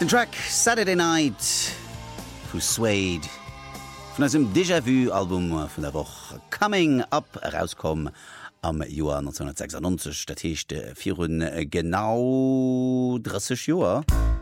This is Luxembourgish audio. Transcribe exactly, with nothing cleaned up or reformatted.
Den Track Saturday Night vu Suede vun ass dem Déjà-vu-Album vun der Woche Coming Up herauskom am Joar neunzehnhundertsechsundneunzig, dat heechte virun genau dreißig Joer.